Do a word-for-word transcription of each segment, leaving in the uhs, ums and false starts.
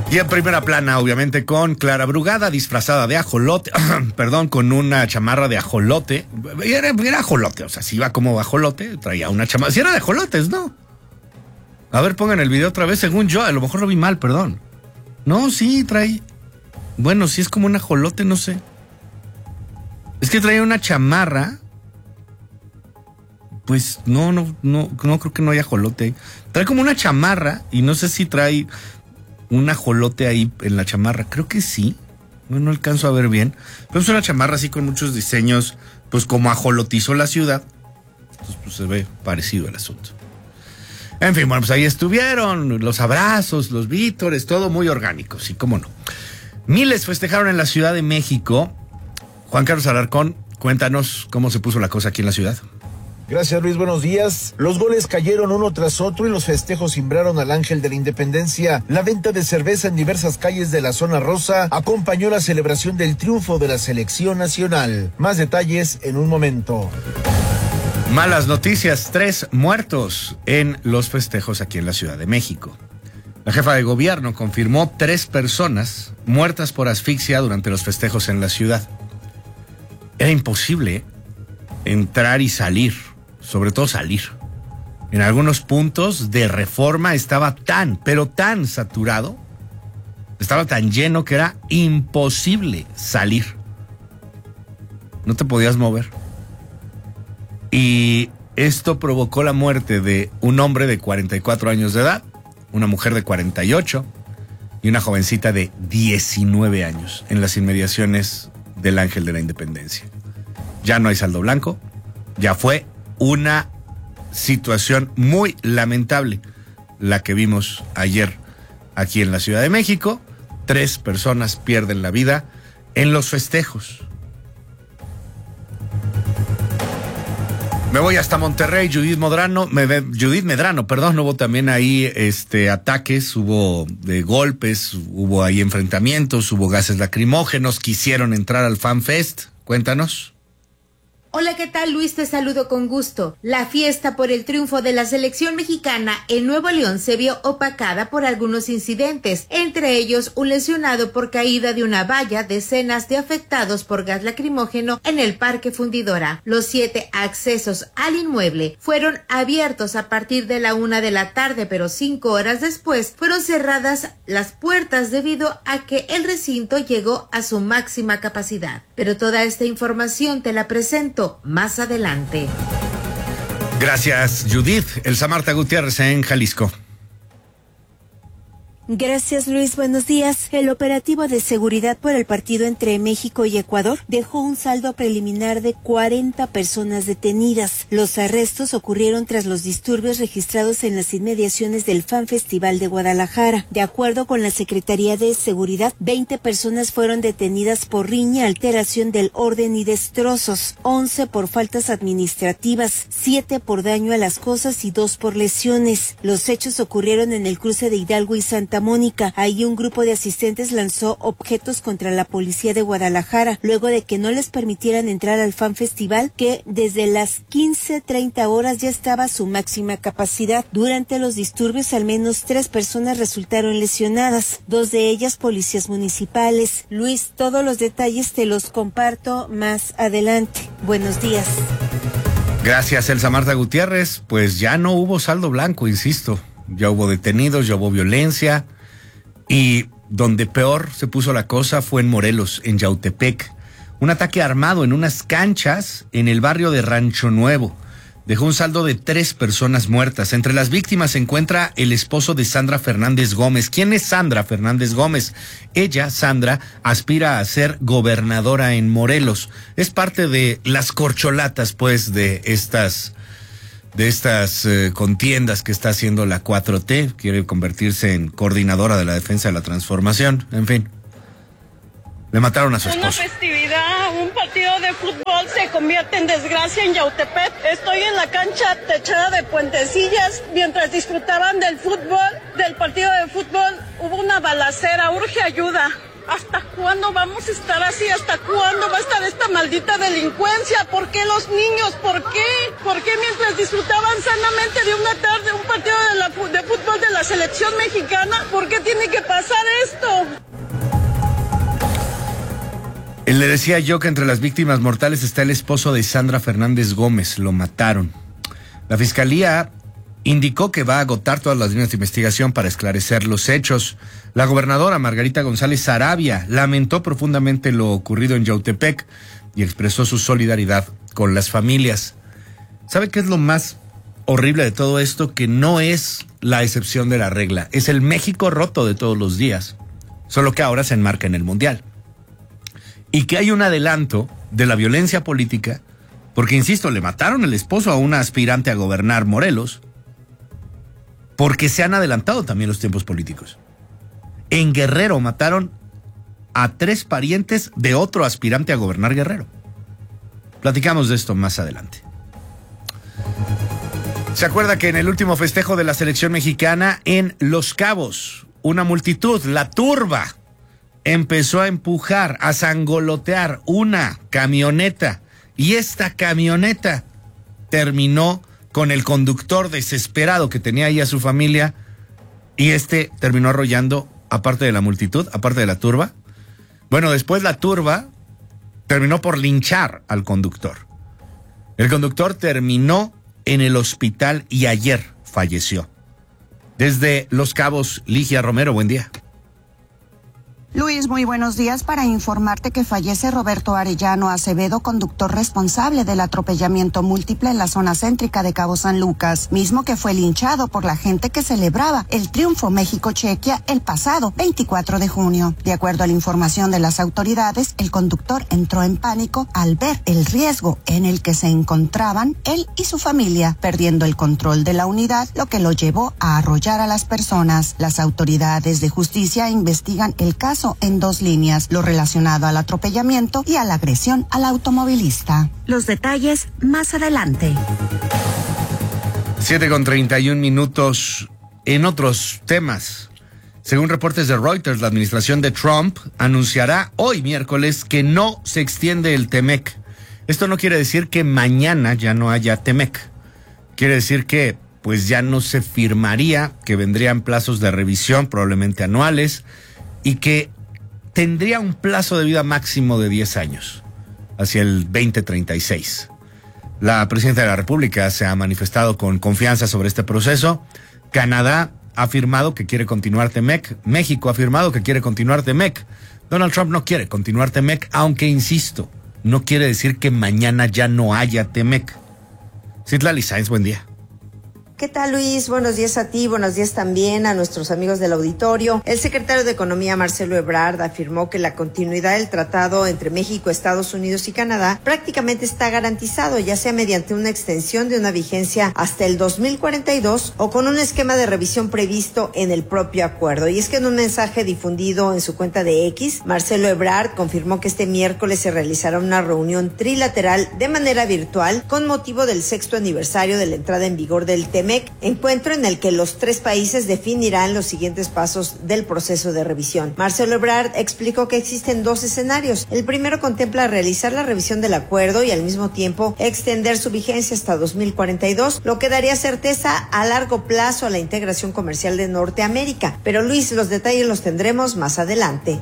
Y en primera plana, obviamente, con Clara Brugada, disfrazada de ajolote, perdón, con una chamarra de ajolote. Era, era ajolote, o sea, si iba como ajolote, traía una chamarra. Si era de ajolotes, ¿no? A ver, pongan el video otra vez, según yo, a lo mejor lo vi mal, perdón. No, sí, trae... Bueno, si es como un ajolote, no sé. Es que traía una chamarra... Pues no, no, no, no creo que no haya ajolote. Trae como una chamarra y no sé si trae un ajolote ahí en la chamarra. Creo que sí. No, no alcanzo a ver bien. Pero es una chamarra así con muchos diseños, pues como ajolotizó la ciudad. Entonces pues se ve parecido el asunto. En fin, bueno, pues ahí estuvieron los abrazos, los vítores, todo muy orgánico, sí, cómo no. Miles festejaron en la Ciudad de México. Juan Carlos Alarcón, cuéntanos cómo se puso la cosa aquí en la ciudad. Gracias, Luis, buenos días. Los goles cayeron uno tras otro y los festejos cimbraron al Ángel de la Independencia. La venta de cerveza en diversas calles de la zona rosa acompañó la celebración del triunfo de la selección nacional. Más detalles en un momento. Malas noticias, tres muertos en los festejos aquí en la Ciudad de México. La jefa de gobierno confirmó tres personas muertas por asfixia durante los festejos en la ciudad. Era imposible entrar y salir. Sobre todo salir. En algunos puntos de Reforma estaba tan, pero tan saturado, estaba tan lleno que era imposible salir. No te podías mover. Y esto provocó la muerte de un hombre de cuarenta y cuatro años de edad, una mujer de cuarenta y ocho y una jovencita de diecinueve años en las inmediaciones del Ángel de la Independencia. Ya no hay saldo blanco, ya fue una situación muy lamentable la que vimos ayer aquí en la Ciudad de México. Tres personas pierden la vida en los festejos. Me voy hasta Monterrey. Judith Medrano, me, Judith Medrano, perdón, hubo también ahí este, ataques, hubo de golpes, hubo ahí enfrentamientos, hubo gases lacrimógenos, quisieron entrar al Fan Fest. Cuéntanos. Hola, ¿qué tal, Luis? Te saludo con gusto. La fiesta por el triunfo de la selección mexicana en Nuevo León se vio opacada por algunos incidentes, entre ellos un lesionado por caída de una valla, decenas de afectados por gas lacrimógeno en el Parque Fundidora. Los siete accesos al inmueble fueron abiertos a partir de la una de la tarde, pero cinco horas después fueron cerradas las puertas debido a que el recinto llegó a su máxima capacidad. Pero toda esta información te la presento más adelante. Gracias, Judith. Elsa Marta Gutiérrez en Jalisco. Gracias, Luis. Buenos días. El operativo de seguridad por el partido entre México y Ecuador dejó un saldo preliminar de cuarenta personas detenidas. Los arrestos ocurrieron tras los disturbios registrados en las inmediaciones del Fan Festival de Guadalajara. De acuerdo con la Secretaría de Seguridad, veinte personas fueron detenidas por riña, alteración del orden y destrozos, once por faltas administrativas, siete por daño a las cosas y dos por lesiones. Los hechos ocurrieron en el cruce de Hidalgo y Santa Mónica. Ahí un grupo de asistentes lanzó objetos contra la policía de Guadalajara, luego de que no les permitieran entrar al Fan Festival, que desde las quince treinta horas ya estaba a su máxima capacidad. Durante los disturbios, al menos tres personas resultaron lesionadas, dos de ellas policías municipales. Luis, todos los detalles te los comparto más adelante. Buenos días. Gracias, Elsa Marta Gutiérrez. Pues ya no hubo saldo blanco, insisto. Ya hubo detenidos, ya hubo violencia, y donde peor se puso la cosa fue en Morelos, en Yautepec. Un ataque armado en unas canchas en el barrio de Rancho Nuevo dejó un saldo de tres personas muertas. Entre las víctimas se encuentra el esposo de Sandra Fernández Gómez. ¿Quién es Sandra Fernández Gómez? Ella, Sandra, aspira a ser gobernadora en Morelos. Es parte de las corcholatas, pues, de estas... de estas eh, contiendas que está haciendo la cuatro T, quiere convertirse en coordinadora de la defensa de la transformación, en fin. Le mataron a su esposo. Una festividad, un partido de fútbol se convierte en desgracia en Yautepec. Estoy en la cancha techada de Puentecillas. Mientras disfrutaban del fútbol, del partido de fútbol, hubo una balacera, urge ayuda. Hasta cuándo vamos a estar así? ¿Hasta cuándo va a estar esta maldita delincuencia? ¿Por qué los niños? ¿Por qué? ¿Por qué mientras disfrutaban sanamente de una tarde, un partido de, la, de fútbol de la selección mexicana? ¿Por qué tiene que pasar esto? Le decía yo que entre las víctimas mortales está el esposo de Sandra Fernández Gómez. Lo mataron. La fiscalía indicó que va a agotar todas las líneas de investigación para esclarecer los hechos. La gobernadora Margarita González Sarabia lamentó profundamente lo ocurrido en Yautepec y expresó su solidaridad con las familias. ¿Sabe qué es lo más horrible de todo esto? Que no es la excepción de la regla. Es el México roto de todos los días. Solo que ahora se enmarca en el Mundial. Y que hay un adelanto de la violencia política, porque, insisto, le mataron el esposo a una aspirante a gobernar Morelos, porque se han adelantado también los tiempos políticos. En Guerrero mataron a tres parientes de otro aspirante a gobernar Guerrero. Platicamos de esto más adelante. ¿Se acuerda que en el último festejo de la selección mexicana en Los Cabos, una multitud, la turba, empezó a empujar, a zangolotear una camioneta, y esta camioneta terminó con el conductor desesperado que tenía ahí a su familia, y este terminó arrollando, aparte de la multitud, aparte de la turba? Bueno, después la turba terminó por linchar al conductor. El conductor terminó en el hospital y ayer falleció. Desde Los Cabos, Ligia Romero, buen día. Luis, muy buenos días. Para informarte que fallece Roberto Arellano Acevedo, conductor responsable del atropellamiento múltiple en la zona céntrica de Cabo San Lucas, mismo que fue linchado por la gente que celebraba el triunfo México-Chequia el pasado veinticuatro de junio. De acuerdo a la información de las autoridades, el conductor entró en pánico al ver el riesgo en el que se encontraban él y su familia, perdiendo el control de la unidad, lo que lo llevó a arrollar a las personas. Las autoridades de justicia investigan el caso en dos líneas, lo relacionado al atropellamiento y a la agresión al automovilista. Los detalles más adelante. siete con treinta y un minutos. En otros temas, según reportes de Reuters, la administración de Trump anunciará hoy miércoles que no se extiende el TEMEC. Esto no quiere decir que mañana ya no haya TEMEC. Quiere decir que pues ya no se firmaría, que vendrían plazos de revisión probablemente anuales, y que tendría un plazo de vida máximo de diez años, hacia el veinte treinta y seis. La presidenta de la República se ha manifestado con confianza sobre este proceso. Canadá ha afirmado que quiere continuar TEMEC. México ha afirmado que quiere continuar TEMEC. Donald Trump no quiere continuar TEMEC, aunque, insisto, no quiere decir que mañana ya no haya TEMEC. Citlali Sáenz, buen día. ¿Qué tal, Luis? Buenos días a ti, buenos días también a nuestros amigos del auditorio. El secretario de Economía, Marcelo Ebrard, afirmó que la continuidad del tratado entre México, Estados Unidos y Canadá prácticamente está garantizado, ya sea mediante una extensión de una vigencia hasta el dos mil cuarenta y dos o con un esquema de revisión previsto en el propio acuerdo. Y es que en un mensaje difundido en su cuenta de X, Marcelo Ebrard confirmó que este miércoles se realizará una reunión trilateral de manera virtual con motivo del sexto aniversario de la entrada en vigor del TEMEC, encuentro en el que los tres países definirán los siguientes pasos del proceso de revisión. Marcelo Ebrard explicó que existen dos escenarios. El primero contempla realizar la revisión del acuerdo y al mismo tiempo extender su vigencia hasta dos mil cuarenta y dos, lo que daría certeza a largo plazo a la integración comercial de Norteamérica. Pero, Luis, los detalles los tendremos más adelante.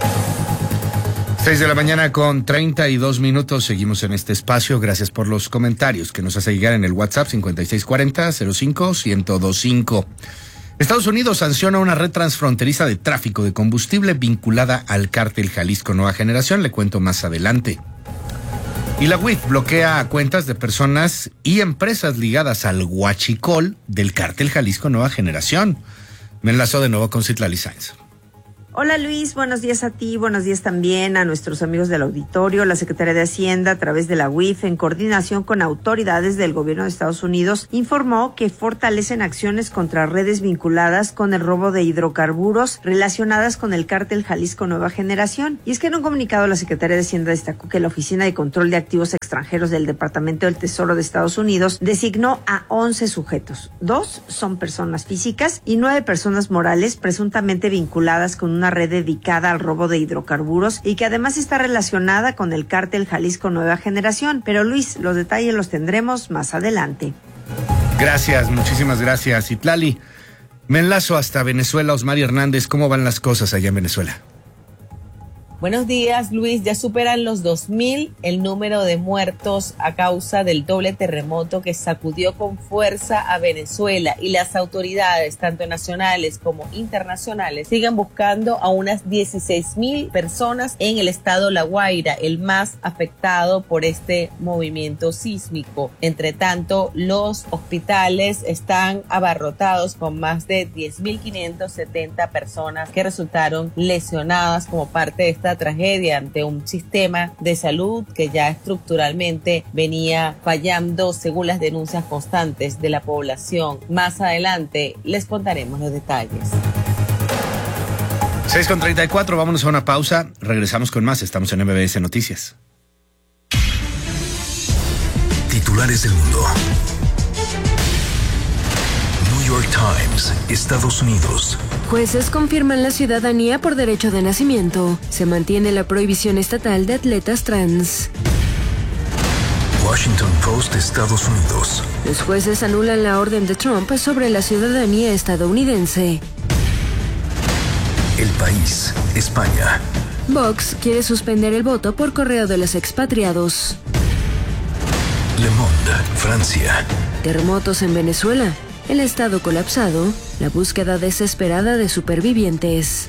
seis de la mañana con treinta y dos minutos. Seguimos en este espacio. Gracias por los comentarios que nos hace llegar en el WhatsApp cincuenta y seis cuarenta cero cinco ciento veinticinco. Estados Unidos sanciona una red transfronteriza de tráfico de combustible vinculada al cártel Jalisco Nueva Generación. Le cuento más adelante. Y la U I F bloquea cuentas de personas y empresas ligadas al huachicol del cártel Jalisco Nueva Generación. Me enlazo de nuevo con Citlali Sáenz. Hola, Luis, buenos días a ti, buenos días también a nuestros amigos del auditorio. La Secretaría de Hacienda, a través de la U I F, en coordinación con autoridades del gobierno de Estados Unidos, informó que fortalecen acciones contra redes vinculadas con el robo de hidrocarburos relacionadas con el cártel Jalisco Nueva Generación. Y es que en un comunicado la Secretaría de Hacienda destacó que la Oficina de Control de Activos Extranjeros del Departamento del Tesoro de Estados Unidos designó a once sujetos. Dos son personas físicas y nueve personas morales presuntamente vinculadas con una una red dedicada al robo de hidrocarburos y que además está relacionada con el cártel Jalisco Nueva Generación. Pero Luis, los detalles los tendremos más adelante. Gracias, muchísimas gracias. Itlali, me enlazo hasta Venezuela. Osmari Hernández, ¿cómo van las cosas allá en Venezuela? Buenos días, Luis. Ya superan los dos mil el número de muertos a causa del doble terremoto que sacudió con fuerza a Venezuela, y las autoridades, tanto nacionales como internacionales, siguen buscando a unas dieciséis mil personas en el estado La Guaira, el más afectado por este movimiento sísmico. Entre tanto, los hospitales están abarrotados con más de diez mil quinientas setenta personas que resultaron lesionadas como parte de esta tragedia ante un sistema de salud que ya estructuralmente venía fallando según las denuncias constantes de la población. Más adelante les contaremos los detalles. seis con treinta y cuatro, vámonos a una pausa. Regresamos con más. Estamos en M B S Noticias. Titulares del mundo. New York Times, Estados Unidos. Jueces confirman la ciudadanía por derecho de nacimiento. Se mantiene la prohibición estatal de atletas trans. Washington Post, Estados Unidos. Los jueces anulan la orden de Trump sobre la ciudadanía estadounidense. El País, España. Vox quiere suspender el voto por correo de los expatriados. Le Monde, Francia. Terremotos en Venezuela. El estado colapsado, la búsqueda desesperada de supervivientes.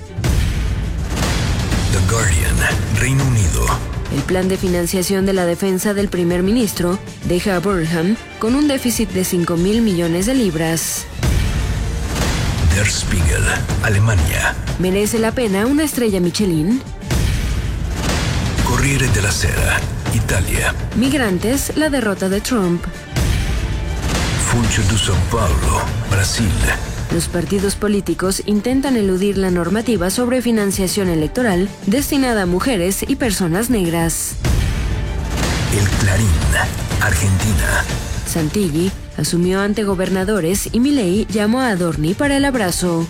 The Guardian, Reino Unido. El plan de financiación de la defensa del primer ministro deja a Burnham con un déficit de cinco mil millones de libras. Der Spiegel, Alemania. ¿Merece la pena una estrella Michelin? Corriere della Sera, Italia. Migrantes, la derrota de Trump. Funcho de São Paulo, Brasil. Los partidos políticos intentan eludir la normativa sobre financiación electoral destinada a mujeres y personas negras. El Clarín, Argentina. Santilli asumió ante gobernadores y Milei llamó a Adorni para el abrazo.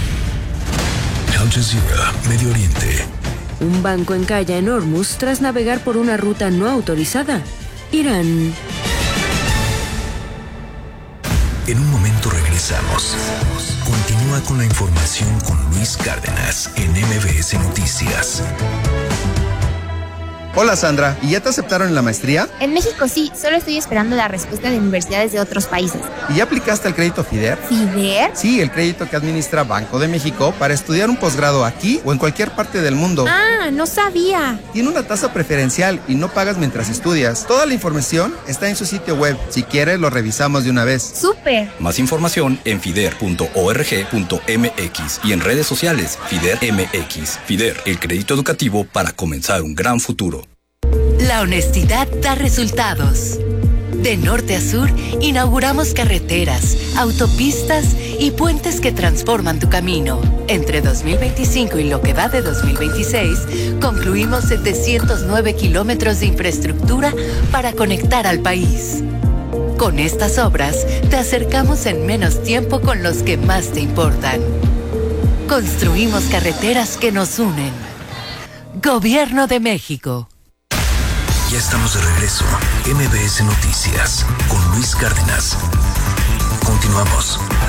Al Jazeera, Medio Oriente. Un banco encalla en Hormuz tras navegar por una ruta no autorizada. Irán. En un momento regresamos. Continúa con la información con Luis Cárdenas en M B S Noticias. Hola Sandra, ¿y ya te aceptaron en la maestría? En México sí, solo estoy esperando la respuesta de universidades de otros países. ¿Y ya aplicaste al crédito FIDER? ¿FIDER? Sí, el crédito que administra Banco de México para estudiar un posgrado aquí o en cualquier parte del mundo. Ah, no sabía. Tiene una tasa preferencial y no pagas mientras estudias. Toda la información está en su sitio web. Si quieres, lo revisamos de una vez. ¡Súper! Más información en fider punto org punto m x y en redes sociales FIDER M X. FIDER, el crédito educativo para comenzar un gran futuro. La honestidad da resultados. De norte a sur, inauguramos carreteras, autopistas y puentes que transforman tu camino. Entre dos mil veinticinco y lo que va de dos mil veintiséis, concluimos setecientos nueve kilómetros de infraestructura para conectar al país. Con estas obras, te acercamos en menos tiempo con los que más te importan. Construimos carreteras que nos unen. Gobierno de México. Ya estamos de regreso. M B S Noticias con Luis Cárdenas. Continuamos.